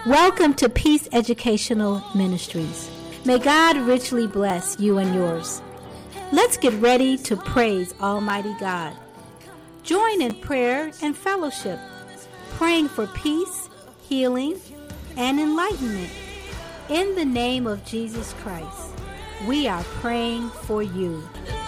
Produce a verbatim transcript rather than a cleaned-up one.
Welcome to Peace Educational Ministries. May God richly bless you and yours. Let's get ready to praise Almighty God. Join in prayer and fellowship, praying for peace, healing, and enlightenment. In the name of Jesus Christ, we are praying for you.